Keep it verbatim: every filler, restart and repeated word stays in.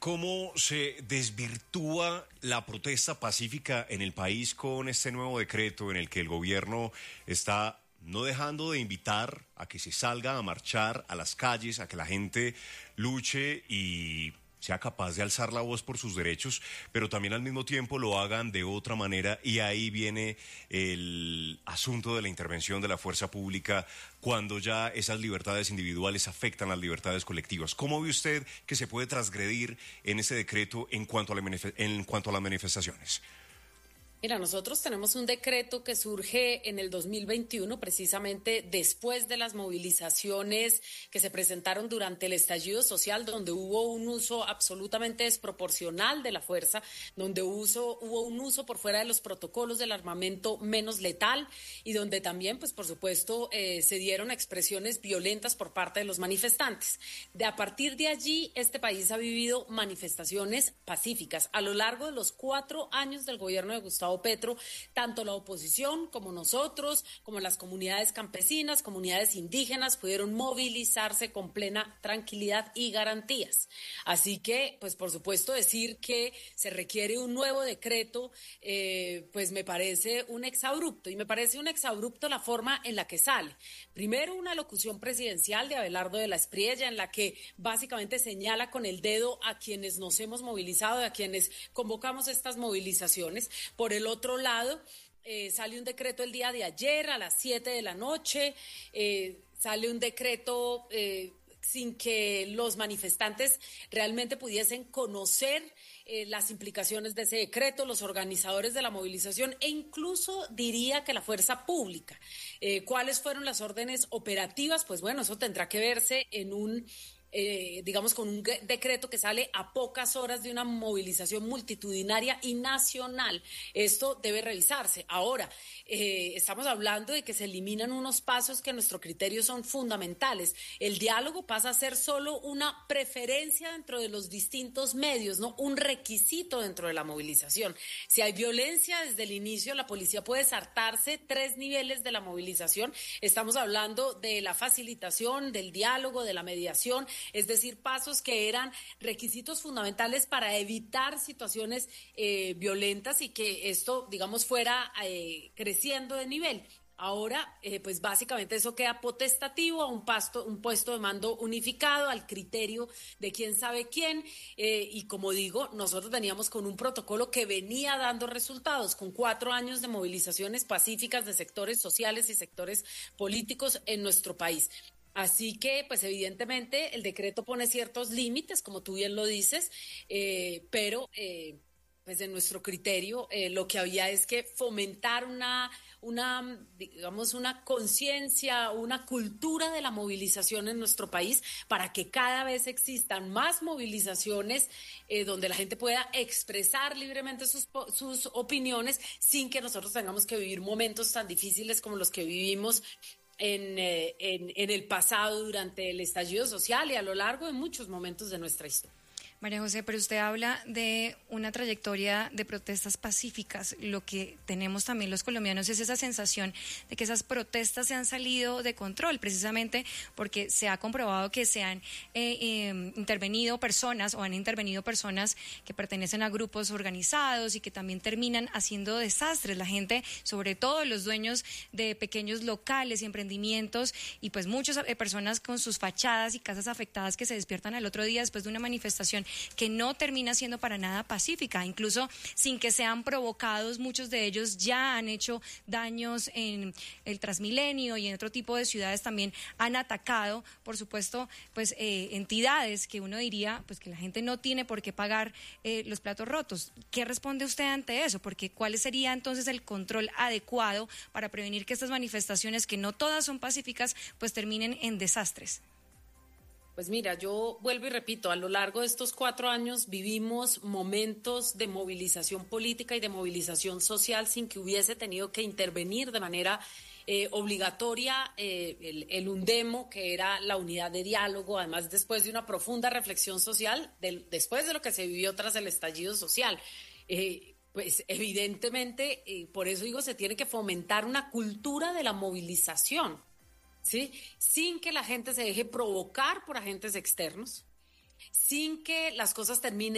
¿Cómo se desvirtúa la protesta pacífica en el país con este nuevo decreto en el que el gobierno está no dejando de invitar a que se salga a marchar a las calles, a que la gente luche y sea capaz de alzar la voz por sus derechos, pero también al mismo tiempo lo hagan de otra manera? Y ahí viene el asunto de la intervención de la fuerza pública cuando ya esas libertades individuales afectan las libertades colectivas. ¿Cómo ve usted que se puede transgredir en ese decreto en cuanto a, la manif- en cuanto a las manifestaciones? Mira, nosotros tenemos un decreto que surge en el dos mil veintiuno, precisamente después de las movilizaciones que se presentaron durante el estallido social, donde hubo un uso absolutamente desproporcional de la fuerza, donde uso, hubo un uso por fuera de los protocolos del armamento menos letal y donde también, pues por supuesto, eh, se dieron expresiones violentas por parte de los manifestantes. De a partir de allí, este país ha vivido manifestaciones pacíficas. A lo largo de los cuatro años del gobierno de Gustavo Petro, tanto la oposición como nosotros, como las comunidades campesinas, comunidades indígenas, pudieron movilizarse con plena tranquilidad y garantías. Así que, pues por supuesto, decir que se requiere un nuevo decreto, eh, pues me parece un exabrupto, y me parece un exabrupto la forma en la que sale. Primero, una locución presidencial de Abelardo de la Espriella, en la que básicamente señala con el dedo a quienes nos hemos movilizado, a quienes convocamos estas movilizaciones. Por el otro lado, eh, sale un decreto el día de ayer a las siete de la noche, eh, sale un decreto eh, sin que los manifestantes realmente pudiesen conocer eh, las implicaciones de ese decreto, los organizadores de la movilización e incluso diría que la fuerza pública. Eh, ¿Cuáles fueron las órdenes operativas? Pues bueno, eso tendrá que verse en un... Eh, digamos, con un decreto que sale a pocas horas de una movilización multitudinaria y nacional. Esto debe revisarse. Ahora, eh, estamos hablando de que se eliminan unos pasos que a nuestro criterio son fundamentales. El diálogo pasa a ser solo una preferencia dentro de los distintos medios, no un requisito dentro de la movilización. Si hay violencia desde el inicio, la policía puede saltarse tres niveles de la movilización. Estamos hablando de la facilitación, del diálogo, de la mediación, es decir, pasos que eran requisitos fundamentales para evitar situaciones eh, violentas y que esto, digamos, fuera eh, creciendo de nivel. Ahora, eh, pues básicamente eso queda potestativo a un, pasto, un puesto de mando unificado, al criterio de quién sabe quién, eh, y como digo, nosotros veníamos con un protocolo que venía dando resultados, con cuatro años de movilizaciones pacíficas de sectores sociales y sectores políticos en nuestro país. Así que, pues evidentemente, el decreto pone ciertos límites, como tú bien lo dices, eh, pero eh, pues en nuestro criterio eh, lo que había es que fomentar una, una digamos, una conciencia, una cultura de la movilización en nuestro país para que cada vez existan más movilizaciones eh, donde la gente pueda expresar libremente sus, sus opiniones sin que nosotros tengamos que vivir momentos tan difíciles como los que vivimos En, eh, en, en el pasado durante el estallido social y a lo largo de muchos momentos de nuestra historia. María José, pero usted habla de una trayectoria de protestas pacíficas. Lo que tenemos también los colombianos es esa sensación de que esas protestas se han salido de control, precisamente porque se ha comprobado que se han eh, eh, intervenido personas o han intervenido personas que pertenecen a grupos organizados y que también terminan haciendo desastres. La gente, sobre todo los dueños de pequeños locales y emprendimientos, y pues muchas eh, personas con sus fachadas y casas afectadas que se despiertan al otro día después de una manifestación que no termina siendo para nada pacífica, incluso sin que sean provocados, muchos de ellos ya han hecho daños en el Transmilenio y en otro tipo de ciudades también han atacado, por supuesto, pues eh, entidades que uno diría pues que la gente no tiene por qué pagar eh, los platos rotos. ¿Qué responde usted ante eso? Porque ¿cuál sería entonces el control adecuado para prevenir que estas manifestaciones, que no todas son pacíficas, pues terminen en desastres? Pues mira, yo vuelvo y repito, a lo largo de estos cuatro años vivimos momentos de movilización política y de movilización social sin que hubiese tenido que intervenir de manera eh, obligatoria eh, el, el UNDEMO, que era la unidad de diálogo, además después de una profunda reflexión social, del, después de lo que se vivió tras el estallido social. Eh, Pues evidentemente, eh, por eso digo, se tiene que fomentar una cultura de la movilización, ¿sí? Sin que la gente se deje provocar por agentes externos, sin que las cosas terminen